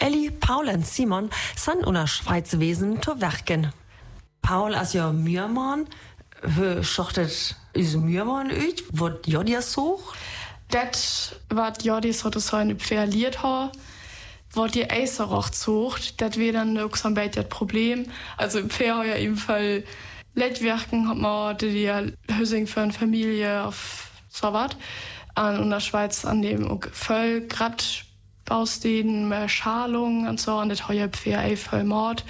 Elli, Paul und Simon sind in der Schweiz gewesen zu werken. Paul als ja Mührmann, wie schachtet is Mührmann uit, wat Jodja sucht? Das, was Jodis so eine verliert hat, was die Eiser auch sucht, das wäre dann auch so ein bisschen das Problem. Also im Fair ja ebenfalls Leitwerken hat man die Hüsing für eine Familie auf so was. Und in der Schweiz an dem auch voll grad Bausteden, Schalung und so, und das hat ja für voll Mord.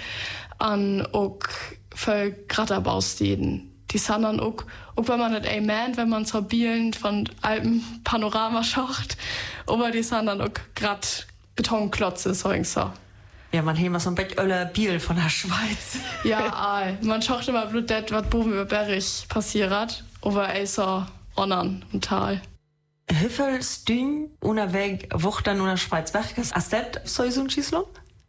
Und auch voll grader Bausteden. Die sind dann auch wenn man nicht meint, wenn man so Bielen von Alpen Panorama schaut, aber die sind dann auch grad Betonklotze, so. Ja, man hat so ein bisschen Biel von der Schweiz. Ja, man schaut immer blut das, was oben über Berg passiert, aber so Onnern und Tal. Wie viel Stühn unterwegs Wochen in der Schweiz weg ist? Ist das so ein Schießlung?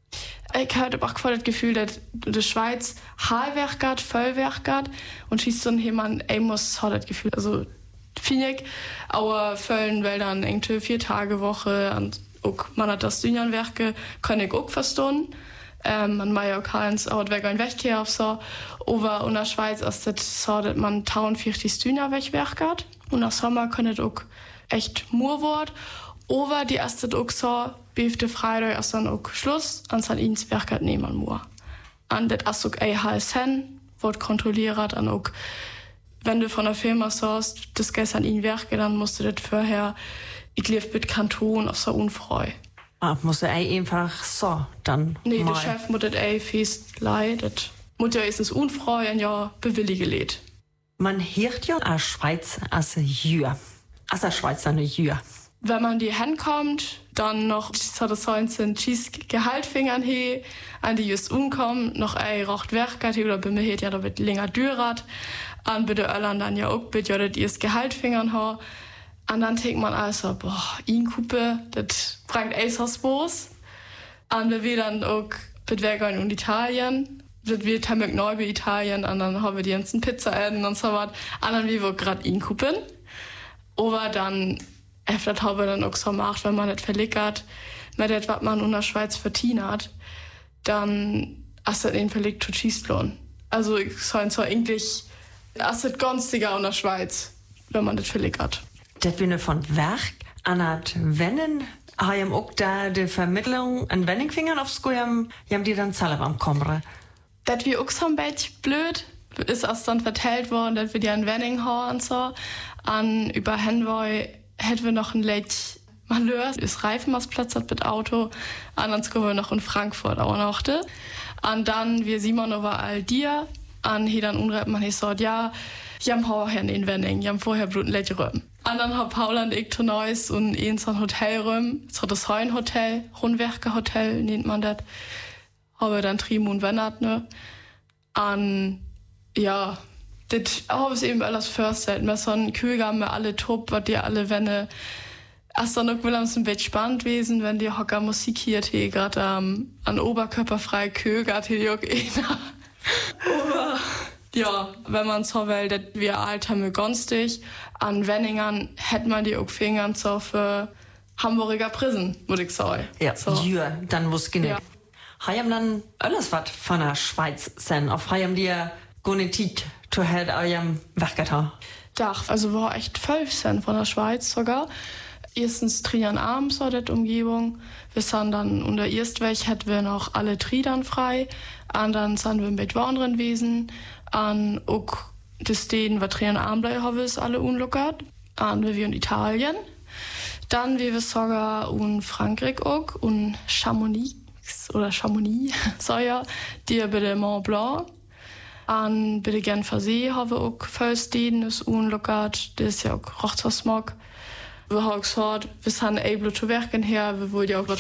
Ich habe auch voll das Gefühl, dass die Schweiz Heilwerk hat, Vollwerk hat und schießt dann jemand, muss hat das Gefühl. Also, finde ich, aber Völlen, weil dann irgendwie 4 Tage Woche und auch man hat das Dünjanwerke, kann ich auch verstehen. Man mag ja auch keins, aber weg ein Wegkehr auf so. Aber in der Schweiz ist das so, dass man 40 Dünja wegwerk hat. Und im Sommer kann das auch echt Murwort. Aber die erste auch so, beefte Freitag ist dann auch Schluss, und dann ins Werk hat niemand mehr. Und das ist auch HSN, wird kontrolliert, und auch, wenn du von der Firma sagst, das geht an ihn Werke, dann musst du das vorher, ich lief mit Kanton auf so unfrei. Muss er einfach so, dann nee, mal. Der Chef muss das fest leiden, das muss ja erstens unfrei und ja bewillige lädt. Man hört ja als Schweiz als Jür. Als der Schweiz eine Jür. Wenn man die hinkommt, dann noch 2019 Gehaltfingern he, an die just umkommen, noch rocht Werkert oder bei mir het ja da wird länger dürat, an bitte Öllern dann ja auch bitte ja das Gehaltfingern ha, und dann denkt man also, Inkuppe, das bringt was Bos, und wir dann auch bitte Werkern in Italien, wir tamig neu bei Italien, und dann haben wir die ganzen Pizza-Äden und so was, und dann wir grad Inkuppen, aber dann das habe ich dann auch so gemacht, wenn man nicht verlickert, mit dem, was man in der Schweiz verdient hat, dann ist das den verlegt zu Schießplan. Also, ich sage so eigentlich, ist das günstiger in der Schweiz, wenn man das verlickert. Das wäre von Werk an das Wennen, haben auch da die Vermittlung an Wenningfingern aufs Gehirn, haben die dann selber am Kommen. Das wäre auch so ein bisschen blöd, ist erst dann vertellt worden, dass wir die an Wenning haben und so, an über Henvoy hätten wir noch ein Lech Malheur, das Reifenmassplatz hat mit Auto, und dann kommen wir noch in Frankfurt auch noch. Und dann, wir Simon überall dir, und hier dann unreiten man gesagt, ja, ich haben vorher in Wenning, ich haben vorher Blut ein Lech Röm. Und dann hat Paul und ich zu Neuss und in so ein Hotel Röm, so das Heun-Hotel, Rundwerke-Hotel nennt man das, haben wir dann Trimu und Wennert, ne? Und ja, das ist eben alles First-Set. Wir so ein Kühlger haben wir alle top, was die alle wenne. Erst dann auch will uns ein bisschen spannend gewesen, wenn die Hocker Musik hier gerade an Oberkörperfrei Kühlger die auch aber ja, wenn man so will, das wir alt haben wir günstig. An Wenningern hätte man die auch Fingern so für Hamburger Prisen, würde ich sagen. Ja, so. Jür, dann muss genick. Ja. Haben dann alles was von der Schweiz sein, auf haben die Gonetit zu halt eurem Werkgetan. Dach, also war echt 12 von der Schweiz sogar. Erstens Trian abends war das Umgebung. Wir sind dann unter Erstweg hätten wir noch alle Triedern frei. Und dann sind wir mit anderen gewesen. Und auch das denen, was Trian abends haben wir alle unlockert. Und wir in Italien. Dann wir sogar in Frankreich auch und Chamonix so ja, die bei der Mont Blanc. Und bei der Genfersee haben wir auch Vollsteden, das ist unlockert, das ist ja auch Rochzersmog. Wir haben gesagt, wir sind able zu werken her, wir wollen ja auch